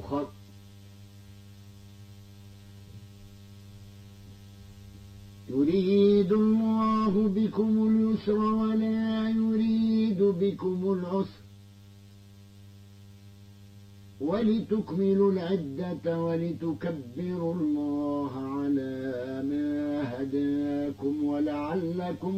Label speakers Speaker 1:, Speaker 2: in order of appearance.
Speaker 1: آخر يريد الله بكم اليسر ولا يريد بكم العسر ولتكملوا العدة ولتكبروا الله على ما هداكم ولعلكم